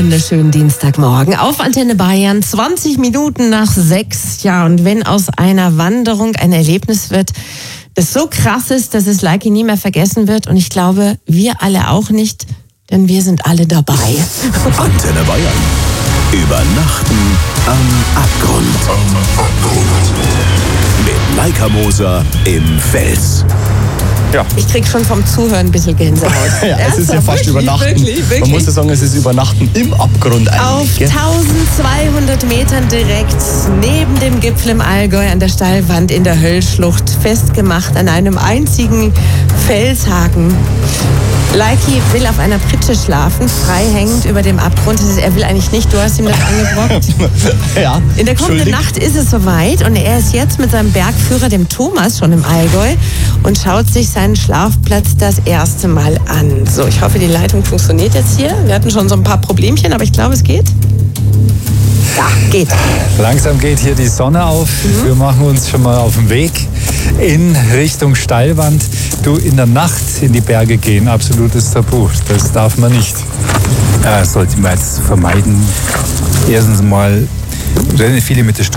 wunderschönen Dienstagmorgen auf Antenne Bayern, 20 Minuten nach 6. Ja, und wenn aus einer Wanderung ein Erlebnis wird, das so krass ist, dass es Leiki nie mehr vergessen wird. Und ich glaube, wir alle auch nicht, denn wir sind alle dabei. Antenne Bayern. Übernachten am Abgrund. Mit Leika Moser im Fels. Ja. Ich krieg schon vom Zuhören ein bisschen Gänsehaut. Ja, es ist ja fast wirklich, Übernachten. Wirklich. Man muss ja sagen, es ist Übernachten im Abgrund eigentlich. Auf Gell? 1200 Metern direkt neben dem Gipfel im Allgäu an der Steilwand in der Höllschlucht, festgemacht an einem einzigen Felshaken. Leiki will auf einer Pritsche schlafen, frei hängend über dem Abgrund. Das heißt, er will eigentlich nicht, du hast ihm das angebrockt. Ja, In der kommenden Nacht ist es soweit und er ist jetzt mit seinem Bergführer, dem Thomas, schon im Allgäu und schaut sich seinen Schlafplatz das erste Mal an. So, ich hoffe, die Leitung funktioniert jetzt hier. Wir hatten schon so ein paar Problemchen, aber ich glaube, es geht. Ja, geht. Langsam geht hier die Sonne auf. Wir machen uns schon mal auf den Weg in Richtung Steilwand. Du, in der Nacht in die Berge gehen, absolutes Tabu. Das darf man nicht. Sollte man jetzt vermeiden. Erstens mal rennen viele mit der